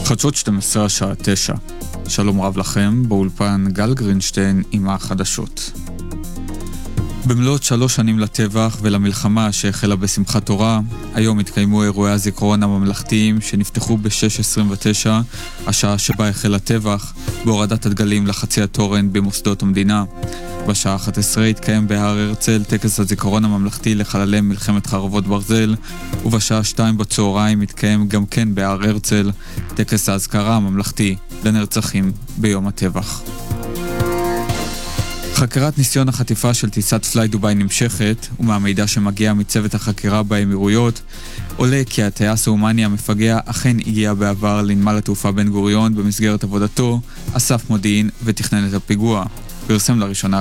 חדשות 12 השעה 9. שלום רב לכם, באולפן גל גרינשטיין עם החדשות. במלאת 3 שנים לטבח ולמלחמה שהחלה בשמחת תורה, היום התקיימו אירועי הזיכרון הממלכתיים שנפתחו ב-6:29, השעה שבה החל הטבח, בהורדת הדגלים לחצי התורן במוסדות המדינה. בשעה 11 התקיים בהר הרצל טקס הזיכרון הממלכתי לחללי מלחמת חרבות ברזל, ובשעה 2 בצהריים התקיים גם כן בהר הרצל טקס ההזכרה הממלכתי לנרצחים ביום הטבח. חקירת ניסיון החטיפה של טיסת פליי דוביי נמשכת, ומהמידע שמגיע מצוות החקירה באמירויות, עולה כי הטייס האומני המפגע אכן הגיע בעבר לנמל התעופה בן גוריון במסגרת עבודתו, אסף מודיעין ותכנן את הפיגוע. פרסם לראשונה